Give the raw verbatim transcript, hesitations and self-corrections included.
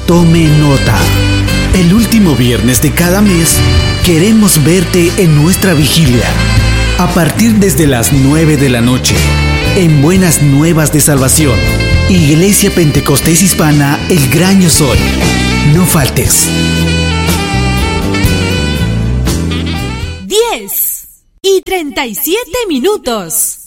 Tome nota. El último viernes de cada mes queremos verte en nuestra vigilia. A partir desde las nueve de la noche, en Buenas Nuevas de Salvación, Iglesia Pentecostés Hispana El Gran Yo Soy. No faltes. diez y treinta y siete minutos.